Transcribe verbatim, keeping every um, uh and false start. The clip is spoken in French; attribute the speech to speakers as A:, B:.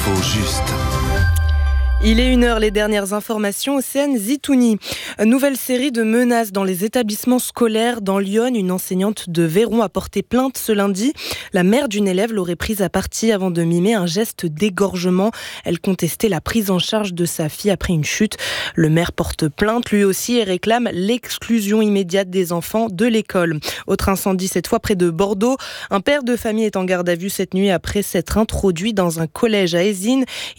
A: L'info juste.
B: Il est une heure, les dernières informations. Océane Zitouni. Nouvelle série de menaces dans les établissements scolaires. Dans Lyon, une enseignante de Véron a porté plainte ce lundi. La mère d'une élève l'aurait prise à partie avant de mimer un geste d'égorgement. Elle contestait la prise en charge de sa fille après une chute. Le maire porte plainte lui aussi et réclame l'exclusion immédiate des enfants de l'école. Autre incendie, cette fois près de Bordeaux. Un père de famille est en garde à vue cette nuit après s'être introduit dans un collège à Ézines.